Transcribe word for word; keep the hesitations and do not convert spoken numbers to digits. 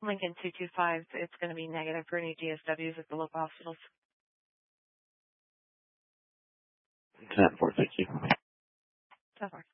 Lincoln two two five, it's going to be negative for any D S Ws at the local hospitals. ten four, thank you. ten four.